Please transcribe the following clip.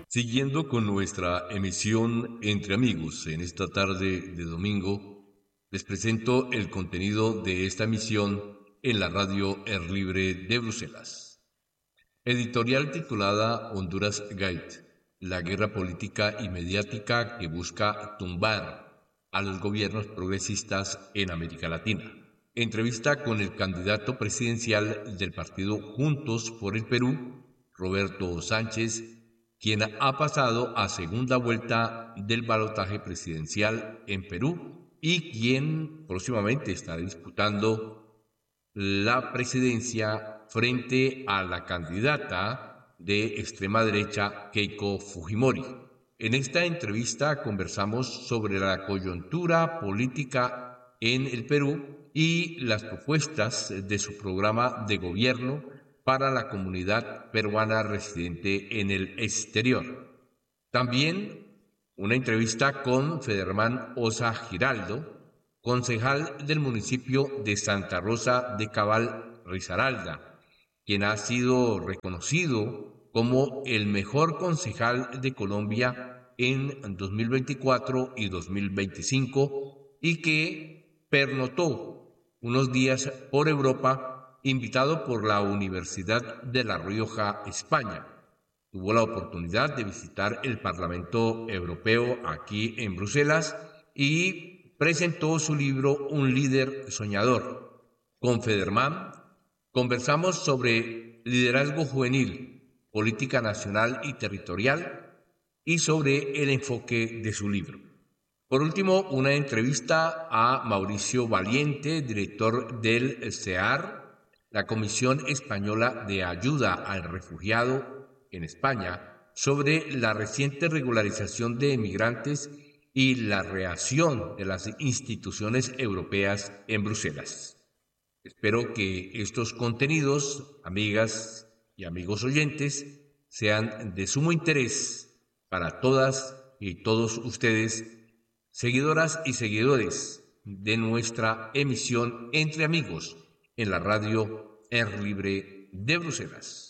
Siguiendo con nuestra emisión Entre Amigos en esta tarde de domingo, les presento el contenido de esta emisión en la radio Air Libre de Bruselas. Editorial titulada Honduras Gate, la guerra política y mediática que busca tumbar a los gobiernos progresistas en América Latina. Entrevista con el candidato presidencial del partido Juntos por el Perú, Roberto Sánchez, quien ha pasado a segunda vuelta del balotaje presidencial en Perú y quien próximamente estará disputando la presidencia frente a la candidata de extrema derecha Keiko Fujimori. En esta entrevista conversamos sobre la coyuntura política en el Perú y las propuestas de su programa de gobierno para la comunidad peruana residente en el exterior. También una entrevista con Federman Osa Giraldo, concejal del municipio de Santa Rosa de Cabal, Risaralda, quien ha sido reconocido como el mejor concejal de Colombia en 2024 y 2025 y que pernoctó unos días por Europa, invitado por la Universidad de La Rioja, España. Tuvo la oportunidad de visitar el Parlamento Europeo aquí en Bruselas y presentó su libro Un líder soñador. Con Federman conversamos sobre liderazgo juvenil, política nacional y territorial y sobre el enfoque de su libro. Por último, una entrevista a Mauricio Valiente, director del CEAR, la Comisión Española de Ayuda al Refugiado en España, sobre la reciente regularización de emigrantes y la reacción de las instituciones europeas en Bruselas. Espero que estos contenidos, amigas y amigos oyentes, sean de sumo interés para todas y todos ustedes, seguidoras y seguidores de nuestra emisión Entre Amigos en la radio Air Libre de Bruselas.